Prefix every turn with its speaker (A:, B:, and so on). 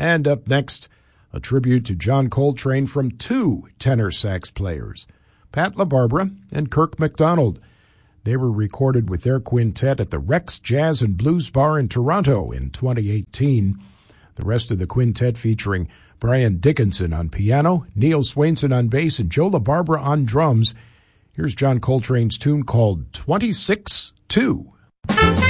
A: And up next, a tribute to John Coltrane from two tenor sax players, Pat LaBarbera and Kirk MacDonald. They were recorded with their quintet at the Rex Jazz and Blues Bar in Toronto in 2018. The rest of the quintet featuring Brian Dickinson on piano, Neil Swainson on bass, and Joe LaBarbera on drums. Here's John Coltrane's tune called 26-2.